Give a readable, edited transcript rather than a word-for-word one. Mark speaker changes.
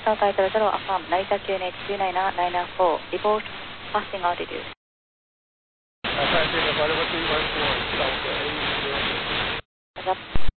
Speaker 1: American Flight 00 affirm, Narita QNH 29994, report passing altitude.
Speaker 2: Passing about 214, south 80.
Speaker 1: Up.